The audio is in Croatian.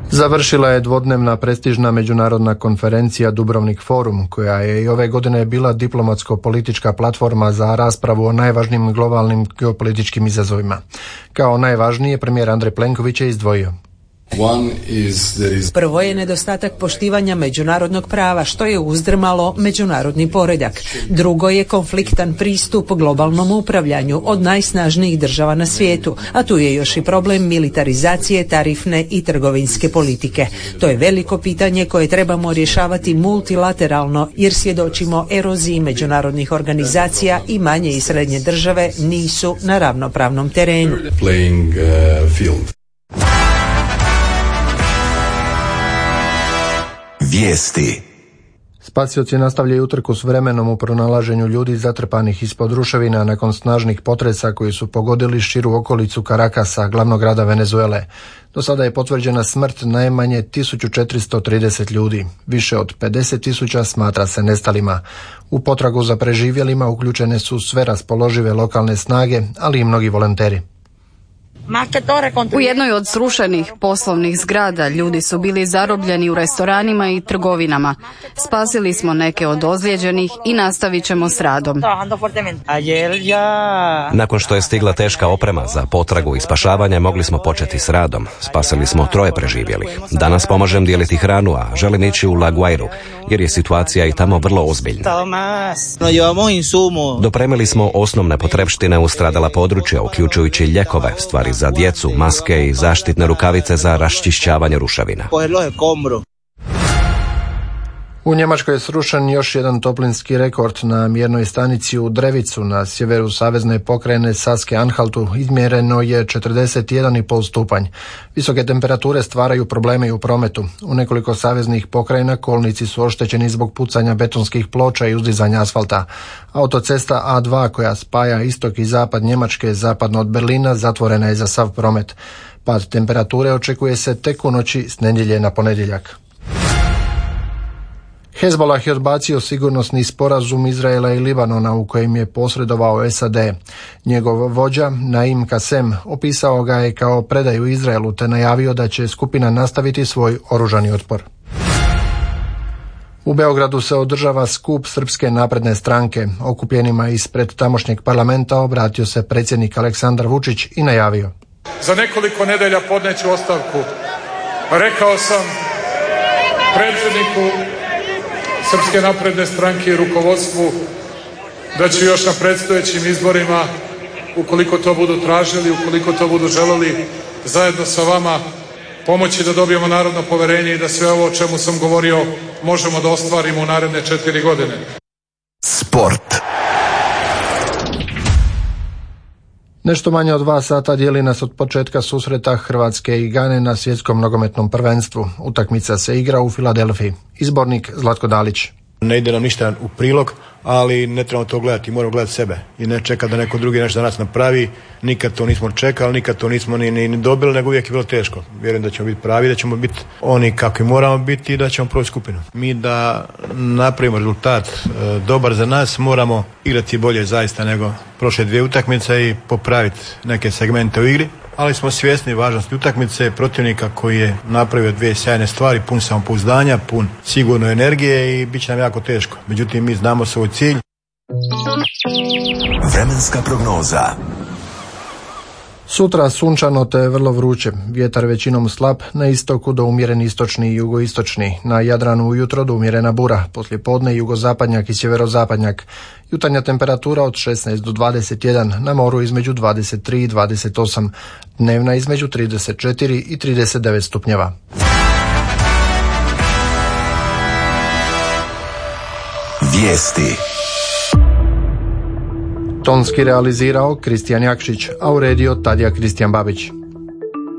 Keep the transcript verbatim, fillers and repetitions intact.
Završila je dvodnevna prestižna međunarodna konferencija Dubrovnik Forum, koja je i ove godine bila diplomatsko-politička platforma za raspravu o najvažnijim globalnim geopolitičkim izazovima. Kao najvažnije premijer Andrej Plenković je izdvojio: Prvo je nedostatak poštivanja međunarodnog prava, što je uzdrmalo međunarodni poredak. Drugo je konfliktan pristup globalnom upravljanju od najsnažnijih država na svijetu, a tu je još i problem militarizacije tarifne i trgovinske politike. To je veliko pitanje koje trebamo rješavati multilateralno, jer svjedočimo eroziji međunarodnih organizacija i manje i srednje države nisu na ravnopravnom terenu. Vijesti. Spasioci nastavljaju utrku s vremenom u pronalaženju ljudi zatrpanih ispod ruševina nakon snažnih potresa koji su pogodili širu okolicu Karakasa, glavnog grada Venezuele. Do sada je potvrđena smrt najmanje tisuću četiristo trideset ljudi. Više od pedeset tisuća smatra se nestalima. U potragu za preživjelima uključene su sve raspoložive lokalne snage, ali i mnogi volonteri. U jednoj od srušenih poslovnih zgrada ljudi su bili zarobljeni u restoranima i trgovinama. Spasili smo neke od ozlijeđenih i nastavit ćemo s radom. Nakon što je stigla teška oprema za potragu i spašavanje, mogli smo početi s radom. Spasili smo troje preživjelih. Danas pomažem dijeliti hranu, a želim ići u La Guairu, jer je situacija i tamo vrlo ozbiljna. Dopremili smo osnovne potrepštine u stradala područja, uključujući ljekove, stvari za djecu, maske i zaštitne rukavice za raščišćavanje ruševina. U Njemačkoj je srušen još jedan toplinski rekord. Na mjernoj stanici u Drevicu na sjeveru savezne pokrajine Saske-Anhaltu izmjereno je četrdeset jedan i pol stupanj. Visoke temperature stvaraju probleme i u prometu. U nekoliko saveznih pokrajina kolnici su oštećeni zbog pucanja betonskih ploča i uzdizanja asfalta. Autocesta A dva koja spaja istok i zapad Njemačke zapadno od Berlina zatvorena je za sav promet. Pad temperature očekuje se tek u noći s nedjelje na ponedjeljak. Hezbollah je odbacio sigurnosni sporazum Izraela i Libanona u kojem je posredovao S A D. Njegov vođa, Naim Kasem, opisao ga je kao predaju Izraelu te najavio da će skupina nastaviti svoj oružani otpor. U Beogradu se održava skup Srpske napredne stranke. Okupljenima ispred tamošnjeg parlamenta obratio se predsjednik Aleksandar Vučić i najavio: Za nekoliko nedelja podneću ostavku. Rekao sam predsjedniku Srpske napredne stranke i rukovodstvu da ću još na predstojećim izborima, ukoliko to budu tražili, ukoliko to budu želeli, zajedno sa vama pomoći da dobijemo narodno poverenje i da sve ovo o čemu sam govorio možemo da ostvarimo u naredne četiri godine. Sport. Nešto manje od dva sata dijeli nas od početka susreta Hrvatske i Gane na svjetskom nogometnom prvenstvu. Utakmica se igra u Filadelfiji. Izbornik Zlatko Dalić. Ne ide nam ništa u prilog, ali ne trebamo to gledati, moramo gledati sebe i ne čekati da neko drugi nešto za nas napravi. Nikad to nismo čekali, nikad to nismo ni, ni, ni dobili, nego uvijek je bilo teško. Vjerujem da ćemo biti pravi, da ćemo biti oni kakvi moramo biti i da ćemo proći skupinu. Mi da napravimo rezultat e, dobar za nas, moramo igrati bolje zaista nego prošle dvije utakmice i popraviti neke segmente u igri. Ali smo svjesni važnosti utakmice, protivnika koji je napravio dvije sjajne stvari, pun samopouzdanja, pun sigurno energije i bit će nam jako teško. Međutim, mi znamo svoj cilj. Vremenska prognoza. Sutra sunčano te vrlo vruće, vjetar većinom slab, na istoku do umjeren istočni i jugoistočni, na Jadranu ujutro do umjerena bura, poslije podne jugozapadnjak i sjeverozapadnjak. Jutarnja temperatura od šesnaest do dvadeset jedan, na moru između dvadeset tri i dvadeset osam, dnevna između trideset četiri i trideset devet stupnjeva. Vijesti. Tonski realizirao Kristijan Jakšić, a uredio Tadija Kristijan Babić.